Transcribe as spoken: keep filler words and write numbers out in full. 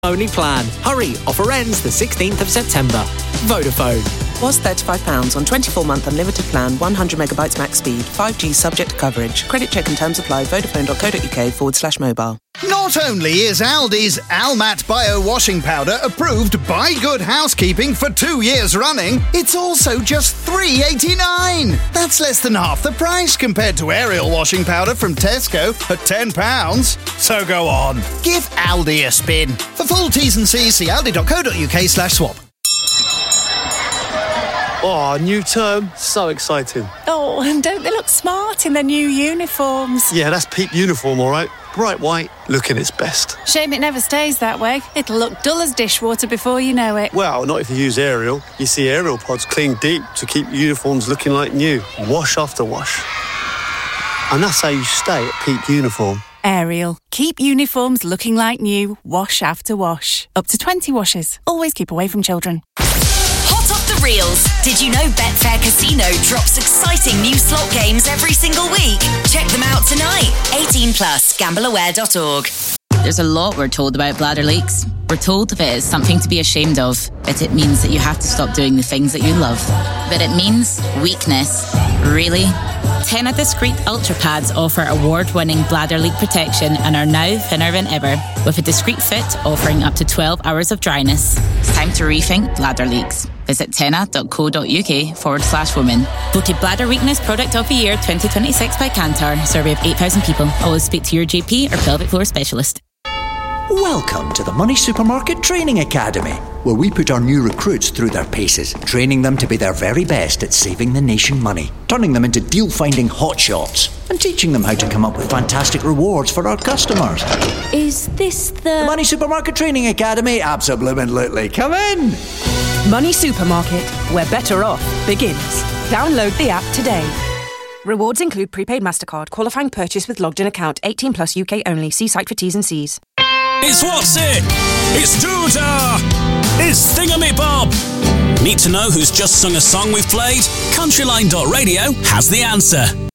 only plan. Hurry, offer ends the sixteenth of September. Vodafone. Was thirty-five pounds on twenty-four month unlimited plan, one hundred megabytes max speed, five G subject to coverage. Credit check and terms apply. Vodafone.co.uk forward slash mobile. Not only is Aldi's Almat Bio Washing Powder approved by Good Housekeeping for two years running, it's also just three eighty-nine. That's less than half the price compared to Ariel washing powder from Tesco at ten pounds. So go on, give Aldi a spin. For full T's and C's, see aldi.co.uk slash swap. Oh, new term. So exciting. Oh, and don't they look smart in their new uniforms? Yeah, that's peak uniform, all right. Bright white, looking its best. Shame it never stays that way. It'll look dull as dishwater before you know it. Well, not if you use Ariel. You see Ariel pods clean deep to keep uniforms looking like new. Wash after wash. And that's how you stay at peak uniform. Ariel. Keep uniforms looking like new. Wash after wash. Up to twenty washes. Always keep away from children. Hot off the reels. Did you know Betfair Casino drops exciting new slot games every single week? Check them out tonight. eighteen plus, gamble aware dot org. There's a lot we're told about bladder leaks. We're told that it is something to be ashamed of, that it means that you have to stop doing the things that you love. But it means weakness. Really? Tena Discreet Ultra Pads offer award-winning bladder leak protection and are now thinner than ever, with a discreet fit offering up to twelve hours of dryness. It's time to rethink bladder leaks. Visit tena.co.uk forward slash women. Voted Bladder Weakness Product of the Year twenty twenty-six by Kantar. Survey of eight thousand people. Always speak to your G P or pelvic floor specialist. Welcome to the Money Supermarket Training Academy, where we put our new recruits through their paces, training them to be their very best at saving the nation money, turning them into deal-finding hotshots, and teaching them how to come up with fantastic rewards for our customers. Is this the... The Money Supermarket Training Academy? Absolutely. Come in! Money Supermarket, where better off begins. Download the app today. Rewards include prepaid MasterCard, qualifying purchase with logged-in account, eighteen plus U K only. See site for T's and C's. It's What's It? It's Doodah! It's Thingamabob! Need to know who's just sung a song we've played? Countryline dot radio has the answer.